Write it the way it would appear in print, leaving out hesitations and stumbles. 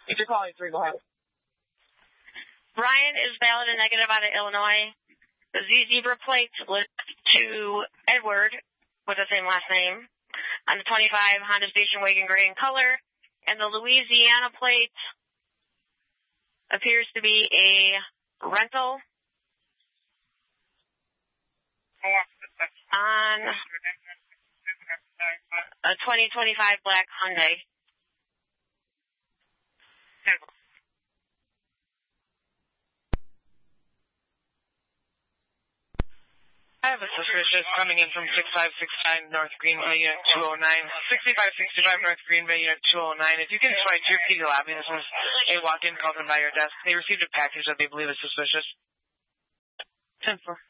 If you're calling 3, go ahead. Brian is valid and negative out of Illinois. The zebra plate was to Edward with the same last name on the 25 Honda Station Wagon gray in color. And the Louisiana plate appears to be a rental on a 2025 black Hyundai. I have a suspicious coming in from 6569 North Greenville, Unit 209. 6565 North Greenville, Unit 209. If you can try to repeat the lobby, this was a walk-in called in by your desk. They received a package that they believe is suspicious. 10-4.